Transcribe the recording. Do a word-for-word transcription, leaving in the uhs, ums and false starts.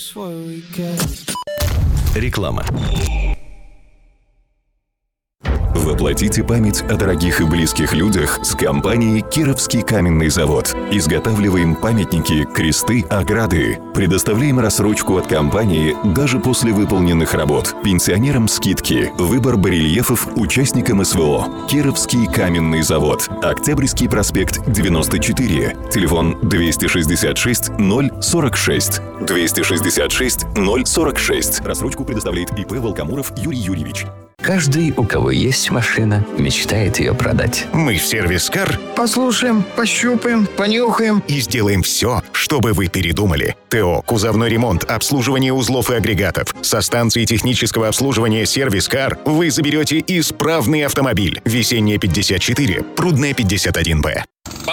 Реклама. Воплотите память о дорогих и близких людях с компанией «Кировский каменный завод». Изготавливаем памятники, кресты, ограды. Предоставляем рассрочку от компании даже после выполненных работ. Пенсионерам скидки. Выбор барельефов участникам СВО. «Кировский каменный завод». Октябрьский проспект, девяносто четыре. Телефон двести шестьдесят шесть ноль сорок шесть. двести шестьдесят шесть ноль сорок шесть. Рассрочку предоставляет ИП Волкомуров Юрий Юрьевич. Каждый, у кого есть машина, мечтает ее продать. Мы в сервис-кар послушаем, пощупаем, понюхаем и сделаем все, чтобы вы передумали. ТО «Кузовной ремонт», обслуживание узлов и агрегатов. Со станции технического обслуживания «Сервис-кар» вы заберете исправный автомобиль. Весенняя пятьдесят четыре, Прудная пятьдесят один Б.